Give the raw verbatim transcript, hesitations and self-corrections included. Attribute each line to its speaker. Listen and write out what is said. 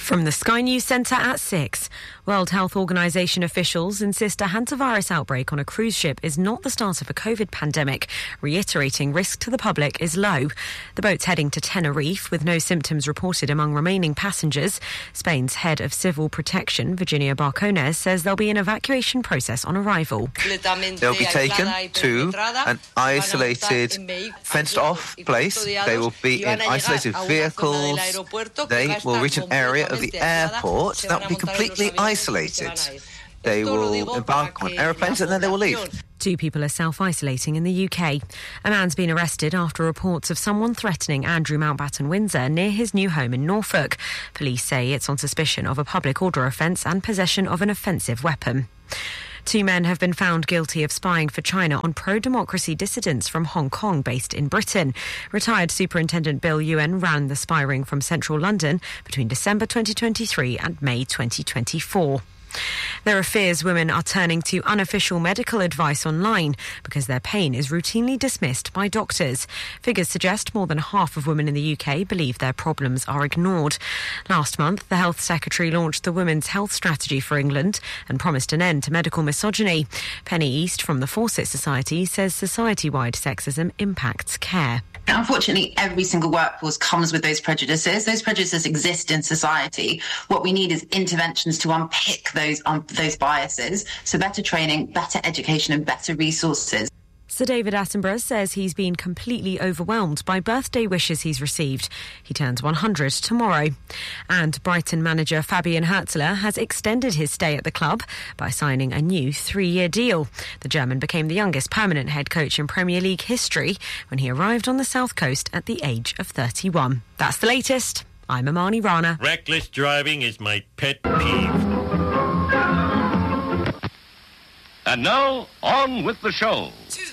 Speaker 1: From the Sky News Centre at six. World Health Organization officials insist a hantavirus outbreak on a cruise ship is not the start of a COVID pandemic, reiterating risk to the public is low. The boat's heading to Tenerife with no symptoms reported among remaining passengers. Spain's head of civil protection, Virginia Barcones, says there'll be an evacuation process on arrival.
Speaker 2: They'll be taken to an isolated, fenced-off place. They will be in isolated vehicles. They will reach an area of the airport that will be completely isolated. They will embark on aeroplanes and then they will leave.
Speaker 1: Two people are self-isolating in the U K. A man's been arrested after reports of someone threatening Andrew Mountbatten Windsor near his new home in Norfolk. Police say it's on suspicion of a public order offence and possession of an offensive weapon. Two men have been found guilty of spying for China on pro-democracy dissidents from Hong Kong based in Britain. Retired Superintendent Bill Yuen ran the spy ring from central London between December twenty twenty-three and May twenty twenty-four. There are fears women are turning to unofficial medical advice online because their pain is routinely dismissed by doctors. Figures suggest more than half of women in the U K believe their problems are ignored. Last month, the Health Secretary launched the Women's Health Strategy for England and promised an end to medical misogyny. Penny East from the Fawcett Society says society-wide sexism impacts care.
Speaker 3: Unfortunately, every single workforce comes with those prejudices. Those prejudices exist in society. What we need is interventions to unpick those um, those biases. So better training, better education and better resources.
Speaker 1: Sir David Attenborough says he's been completely overwhelmed by birthday wishes he's received. He turns one hundred tomorrow. And Brighton manager Fabian Hürzeler has extended his stay at the club by signing a new three-year deal. The German became the youngest permanent head coach in Premier League history when he arrived on the South Coast at the age of thirty-one. That's the latest. I'm Amani Rana.
Speaker 4: Reckless driving is my pet peeve.
Speaker 5: And now, on with the show.